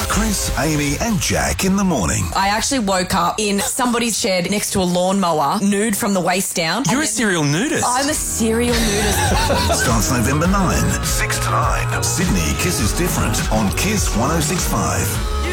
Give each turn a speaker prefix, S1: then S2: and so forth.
S1: Chris, Amy and Jack in the morning.
S2: I actually woke up in somebody's shed next to a lawnmower, nude from the waist down.
S3: You're a serial nudist.
S2: I'm a serial nudist.
S1: Starts November 9, 6 to 9. Sydney Kiss is Different on Kiss 106.5.